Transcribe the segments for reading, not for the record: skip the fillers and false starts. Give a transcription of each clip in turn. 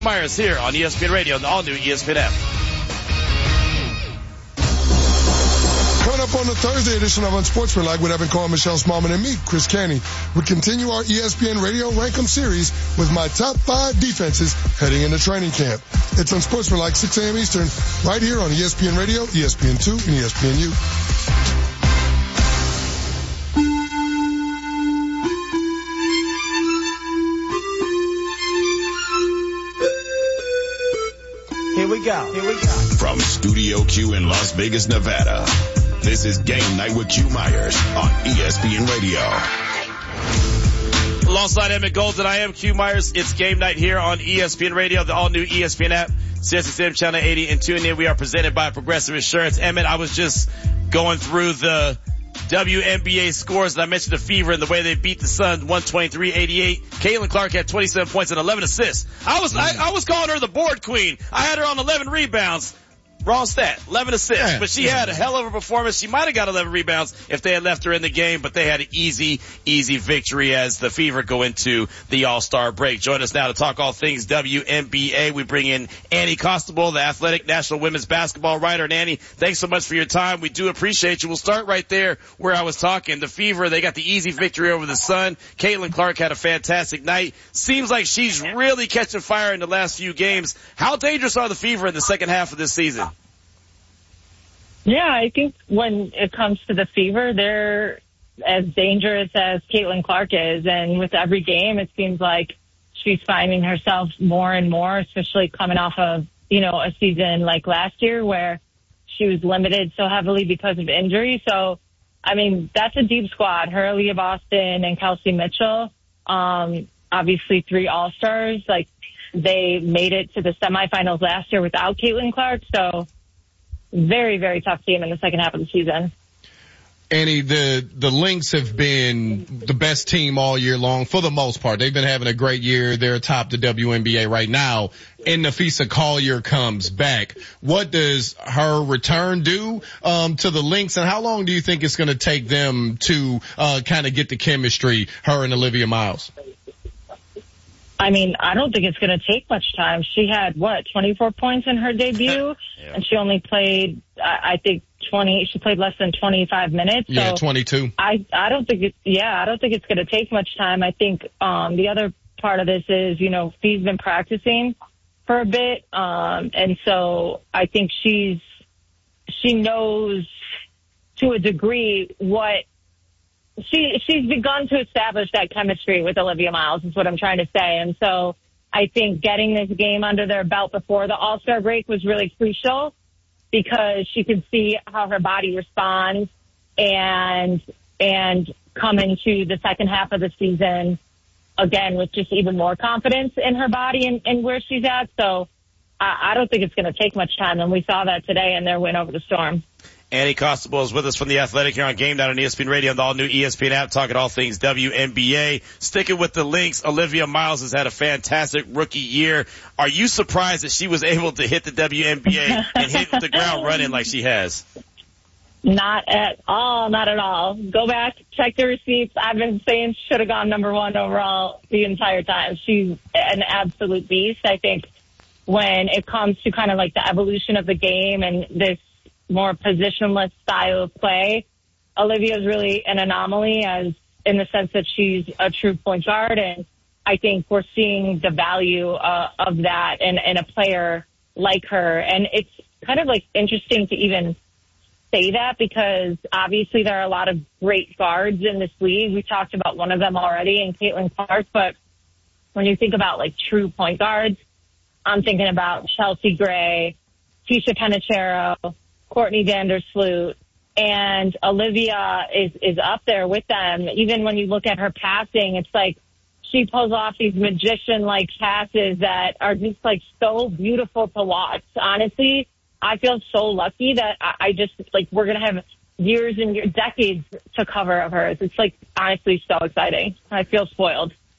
Myers here on ESPN Radio and the all-new ESPN app. Coming up on the Thursday edition of Unsportsmanlike with Evan Cohen, Michelle Smallman, and me, Chris Canty, we continue our ESPN Radio Rank 'em series with my top 5 defenses heading into training camp. It's Unsportsmanlike, 6 a.m. Eastern, right here on ESPN Radio, ESPN2, and ESPNU. Here we go. From Studio Q in Las Vegas, Nevada, this is Game Night with Q Myers on ESPN Radio. Alongside Emmett Golden, I am Q Myers. It's Game Night here on ESPN Radio, the all-new ESPN app, SiriusXM Channel 80, and tune in. We are presented by Progressive Insurance. Emmett, I was just going through the WNBA scores, and I mentioned the Fever and the way they beat the Suns 123-88. Caitlin Clark had 27 points and 11 assists. I was calling her the board queen. I had her on 11 rebounds. Wrong stat, 11 assists, but she had a hell of a performance. She might have got 11 rebounds if they had left her in the game, but they had an easy victory as the Fever go into the All-Star break. Join us now to talk all things WNBA. We bring in Annie Costabile, the Athletic National Women's Basketball writer. And Annie, thanks so much for your time. We do appreciate you. We'll start right there where I was talking. The Fever, they got the easy victory over the Sun. Caitlin Clark had a fantastic night. Seems like she's really catching fire in the last few games. How dangerous are the Fever in the second half of this season? Yeah, I think when it comes to the Fever, they're as dangerous as Caitlin Clark is. And with every game, it seems like she's finding herself more and more, especially coming off of, a season like last year where she was limited so heavily because of injury. So, I mean, that's a deep squad. Her, Aaliyah Boston, and Kelsey Mitchell, obviously 3 All-Stars. Like, they made it to the semifinals last year without Caitlin Clark. So, very, very tough team in the second half of the season. Annie, the Lynx have been the best team all year long for the most part. They've been having a great year. They're atop the WNBA right now. And Nafisa Collier comes back. What does her return do to the Lynx, and how long do you think it's going to take them to kind of get the chemistry, her and Olivia Miles? I mean, I don't think it's going to take much time. She had, 24 points in her debut? Yeah. And she only played, I think, she played less than 25 minutes. So yeah, 22. I don't think it's going to take much time. I think, the other part of this is, Fee's been practicing for a bit. And so I think she knows to a degree what, she's begun to establish that chemistry with Olivia Miles is what I'm trying to say. And so I think getting this game under their belt before the All-Star break was really crucial because she could see how her body responds and come into the second half of the season again with just even more confidence in her body and where she's at. So I don't think it's going to take much time. And we saw that today in their win over the Storm. Annie Costabile is with us from The Athletic here on Game Night on ESPN Radio and the all-new ESPN app, talking all things WNBA. Sticking with the Lynx, Olivia Miles has had a fantastic rookie year. Are you surprised that she was able to hit the WNBA and hit the ground running like she has? Not at all. Go back, check the receipts. I've been saying she should have gone number 1 overall the entire time. She's an absolute beast. I think when it comes to kind of like the evolution of the game and this more positionless style of play, Olivia's really an anomaly as in the sense that she's a true point guard. And I think we're seeing the value of that in a player like her. And it's kind of like interesting to even say that because obviously there are a lot of great guards in this league. We talked about one of them already in Caitlin Clark, but when you think about like true point guards, I'm thinking about Chelsea Gray, Tisha Penicheiro, Courtney Vandersloot, and Olivia is up there with them. Even when you look at her passing, it's like she pulls off these magician-like passes that are just like so beautiful to watch. Honestly, I feel so lucky that I just like we're going to have years and decades to cover of hers. It's like honestly so exciting. I feel spoiled.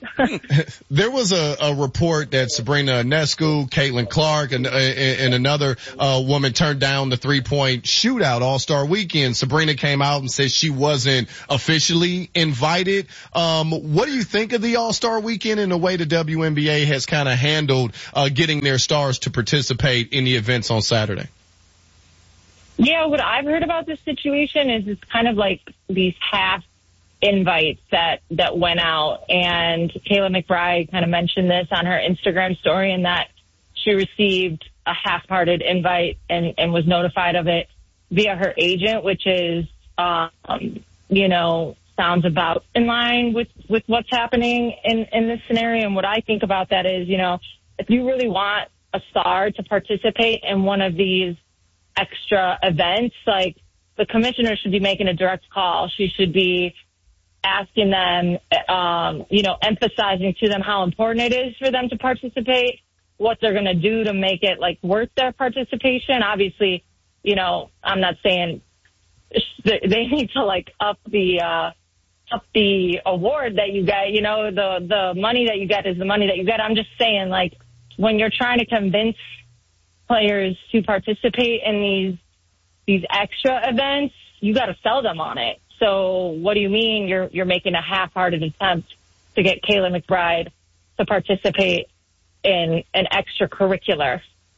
There was a report that Sabrina Ionescu, Caitlin Clark, and another woman turned down the 3-point shootout All-Star Weekend. Sabrina came out and said she wasn't officially invited. What do you think of the All-Star Weekend and the way the WNBA has kind of handled getting their stars to participate in the events on Saturday? Yeah, what I've heard about this situation is it's kind of like these half invites that went out, and Kayla McBride kind of mentioned this on her Instagram story, and that she received a half-hearted invite and was notified of it via her agent, which is, sounds about in line with what's happening in this scenario. And what I think about that is, if you really want a star to participate in one of these extra events, like, the commissioner should be making a direct call. She should be asking them, emphasizing to them how important it is for them to participate, what they're going to do to make it, like, worth their participation. Obviously, I'm not saying they need to, like, up the award that you get. The money that you get is the money that you get. I'm just saying, like, when you're trying to convince players to participate in these extra events, you got to sell them on it. So what do you mean you're making a half-hearted attempt to get Kayla McBride to participate in an extracurricular,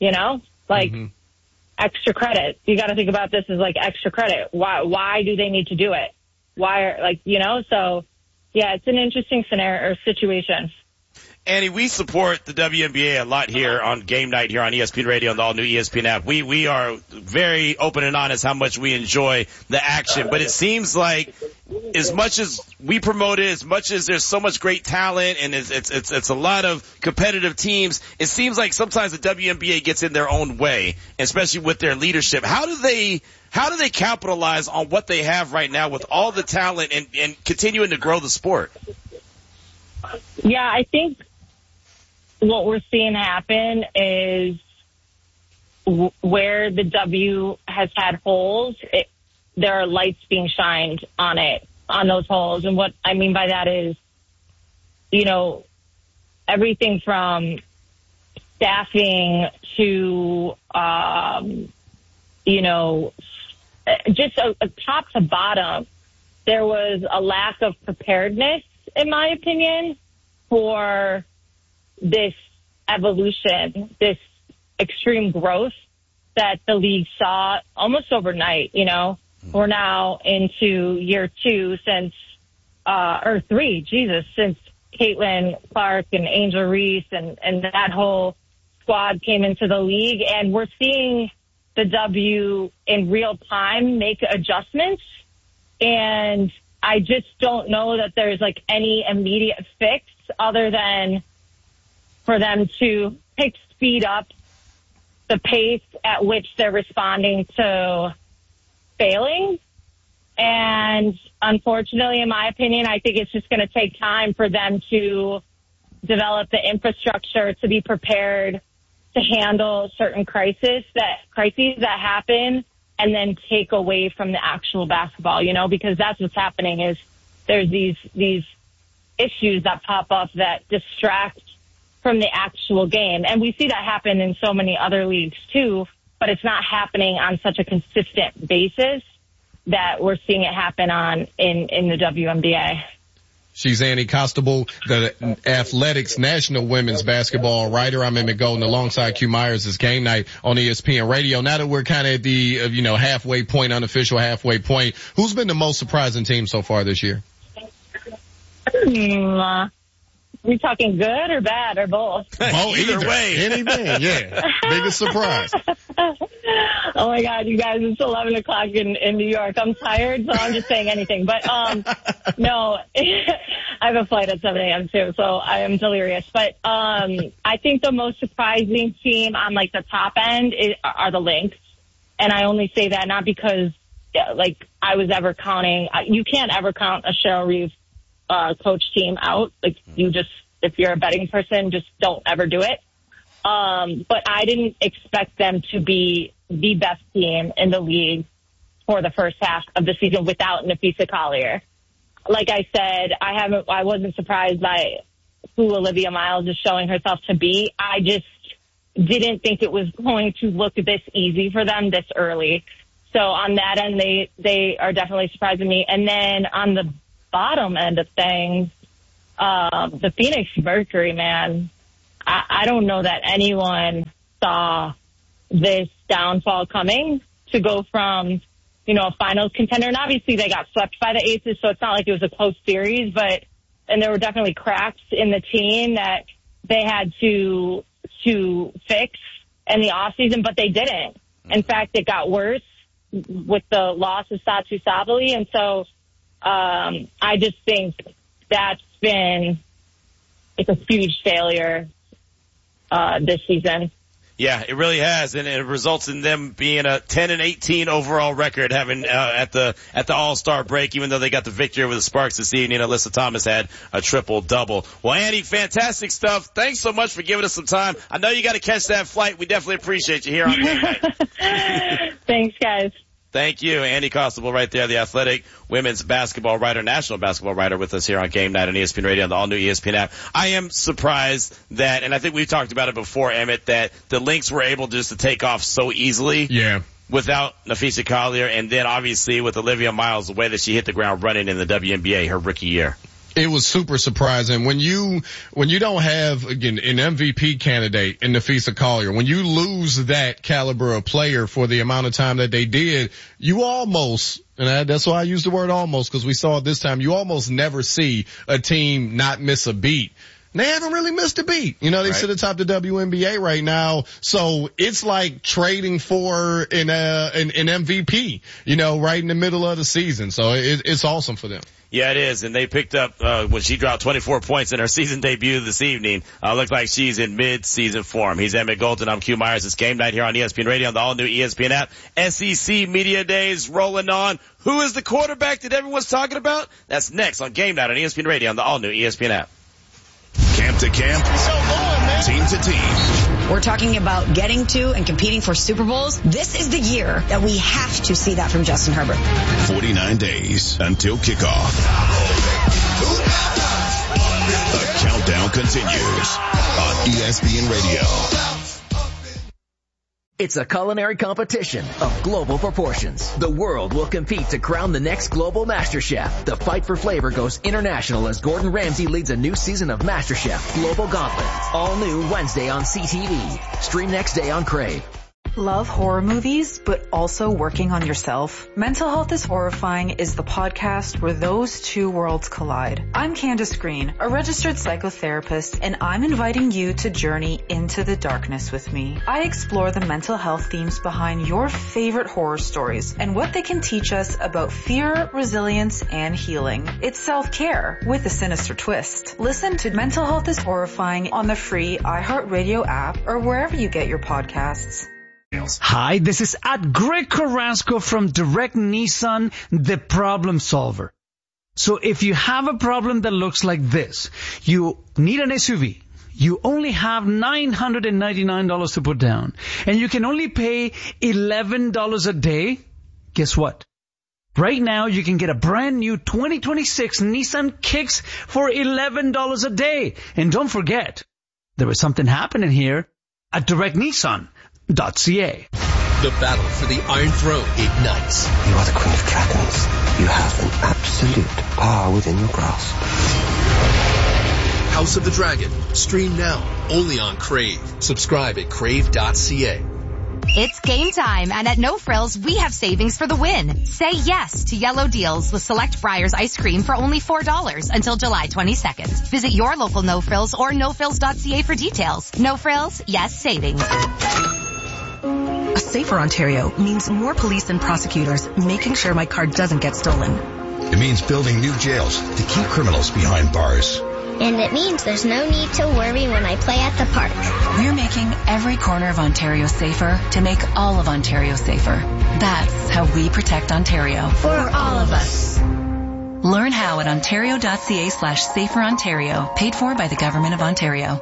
extra credit? You got to think about this as like extra credit. Why do they need to do it? So yeah, it's an interesting scenario or situation. Annie, we support the WNBA a lot here on Game Night here on ESPN Radio and the all-new ESPN app. We are very open and honest how much we enjoy the action, but it seems like as much as we promote it, as much as there's so much great talent and it's a lot of competitive teams, it seems like sometimes the WNBA gets in their own way, especially with their leadership. How do they capitalize on what they have right now with all the talent and continuing to grow the sport? Yeah, I think what we're seeing happen is where the W has had holes, there are lights being shined on those holes. And what I mean by that is, everything from staffing to, just a top to bottom, there was a lack of preparedness, in my opinion, for this evolution, this extreme growth that the league saw almost overnight. We're now into year 2 since Caitlin Clark and Angel Reese and that whole squad came into the league, and we're seeing the W in real time make adjustments. And I just don't know that there's like any immediate fix other than for them to speed up the pace at which they're responding to failing. And unfortunately, in my opinion, I think it's just going to take time for them to develop the infrastructure to be prepared to handle certain crises that happen and then take away from the actual basketball, because that's what's happening is there's these issues that pop up that distract from the actual game. And we see that happen in so many other leagues too, but it's not happening on such a consistent basis that we're seeing it happen in the WNBA. She's Annie Costabile, the Athletics National Women's Basketball writer. I'm Emmett Golden alongside Q Myers. It's Game Night on ESPN Radio. Now that we're kind of at the, halfway point, unofficial halfway point, who's been the most surprising team so far this year? We talking good or bad or both? Either way. Anything, yeah. Biggest surprise. Oh my God, you guys, it's 11 o'clock in New York. I'm tired, so I'm just saying anything. But, no, I have a flight at 7 a.m. too, so I am delirious. But, I think the most surprising team on like the top end are the Lynx. And I only say that not because, I was ever counting, you can't ever count a Cheryl Reeve coach team out. Like, if you're a betting person, just don't ever do it. But I didn't expect them to be the best team in the league for the first half of the season without Napheesa Collier. Like I said, I wasn't surprised by who Olivia Miles is showing herself to be. I just didn't think it was going to look this easy for them this early. So on that end, they are definitely surprising me. And then on the bottom end of things, the Phoenix Mercury, man, I don't know that anyone saw this downfall coming to go from, a finals contender. And obviously they got swept by the Aces, so it's not like it was a close series, and there were definitely cracks in the team that they had to fix in the offseason, but they didn't. In fact, it got worse with the loss of Satu Sabally. And so I just think that's been a huge failure this season. Yeah, it really has, and it results in them being a 10-18 overall record, having at the All-Star break. Even though they got the victory over the Sparks this evening, Alyssa Thomas had a triple-double. Well, Annie, fantastic stuff. Thanks so much for giving us some time. I know you got to catch that flight. We definitely appreciate you here on Game Night. Thanks, guys. Thank you. Andy Constable right there, the Athletic women's basketball writer, national basketball writer with us here on Game Night on ESPN Radio on the all-new ESPN app. I am surprised that, and I think we've talked about it before, Emmett, that the Lynx were able just to take off so easily. Yeah. Without Napheesa Collier, and then obviously with Olivia Miles, the way that she hit the ground running in the WNBA her rookie year. It was super surprising when you don't have, again, an MVP candidate in Napheesa Collier, when you lose that caliber of player for the amount of time that they did, you almost, and that's why I use the word almost, because we saw it this time, you almost never see a team not miss a beat. They haven't really missed a beat. They sit atop the WNBA right now. So it's like trading for an MVP, right in the middle of the season. So it's awesome for them. Yeah, it is. And they picked up, when she dropped 24 points in her season debut this evening. Looks like she's in mid-season form. He's Emmett Golden. I'm Q Myers. It's Game Night here on ESPN Radio on the all-new ESPN app. SEC Media Days rolling on. Who is the quarterback that everyone's talking about? That's next on Game Night on ESPN Radio on the all-new ESPN app. Camp to camp, team to team. We're talking about getting to and competing for Super Bowls. This is the year that we have to see that from Justin Herbert. 49 days until kickoff. The countdown continues on ESPN Radio. It's a culinary competition of global proportions. The world will compete to crown the next global master chef. The fight for flavor goes international as Gordon Ramsay leads a new season of MasterChef Global Gauntlet. All new Wednesday on CTV. Stream next day on Crave. Love horror movies, but also working on yourself? Mental Health is Horrifying is the podcast where those two worlds collide. I'm Candace Green, a registered psychotherapist, and I'm inviting you to journey into the darkness with me. I explore the mental health themes behind your favorite horror stories and what they can teach us about fear, resilience, and healing. It's self-care with a sinister twist. Listen to Mental Health is Horrifying on the free iHeartRadio app or wherever you get your podcasts. Hi, this is Greg Carrasco from Direct Nissan, the problem solver. So if you have a problem that looks like this, you need an SUV, you only have $999 to put down, and you can only pay $11 a day, guess what? Right now, you can get a brand new 2026 Nissan Kicks for $11 a day. And don't forget, there is something happening here at DirectNissan.ca. The battle for the Iron Throne ignites. You are the Queen of Dragons. You have an absolute power within your grasp. House of the Dragon. Stream now. Only on Crave. Subscribe at crave.ca. It's game time, and at No Frills, we have savings for the win. Say yes to yellow deals with select Breyers ice cream for only $4 until July 22nd. Visit your local No Frills or nofrills.ca for details. No Frills, yes savings. A safer Ontario means more police and prosecutors making sure my car doesn't get stolen. It means building new jails to keep criminals behind bars. And it means there's no need to worry when I play at the park. We're making every corner of Ontario safer to make all of Ontario safer. That's how we protect Ontario. For all of us. Learn how at ontario.ca/saferontario. Paid for by the Government of Ontario.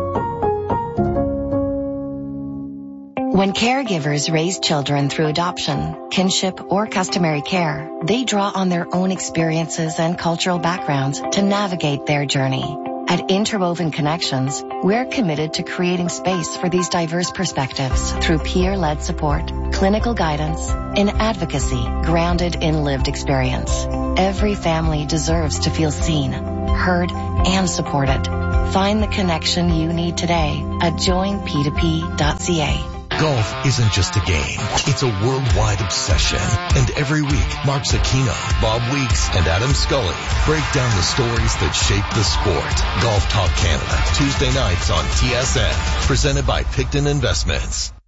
When caregivers raise children through adoption, kinship, or customary care, they draw on their own experiences and cultural backgrounds to navigate their journey. At Interwoven Connections, we're committed to creating space for these diverse perspectives through peer-led support, clinical guidance, and advocacy grounded in lived experience. Every family deserves to feel seen, heard, and supported. Find the connection you need today at joinp2p.ca. Golf isn't just a game. It's a worldwide obsession. And every week, Mark Zucchino, Bob Weeks, and Adam Scully break down the stories that shape the sport. Golf Talk Canada, Tuesday nights on TSN. Presented by Picton Investments.